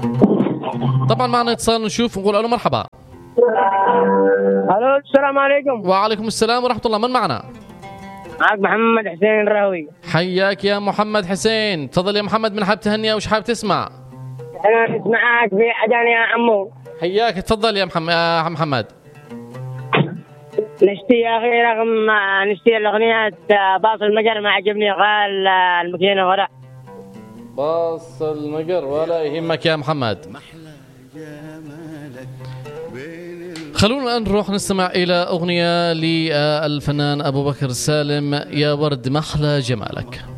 طبعا معنا اتصال، نشوف نقول الو مرحبا. الو السلام عليكم. وعليكم السلام ورحمة الله، من معنا؟ معك محمد حسين الراوي. حياك يا محمد حسين، تفضل يا محمد، من حاب تهنئة وش حاب تسمع؟ انا نسمعك في اذان يا عمو. حياك، تفضل يا محمد. نشتي يا اخي رغم نشتي الاغنية باص المجر ما عجبني، قال الماكينة ورا. باص المجر ولا يهمك يا محمد. خلونا نروح نستمع إلى أغنية للفنان أبو بكر سالم، يا ورد محلى جمالك.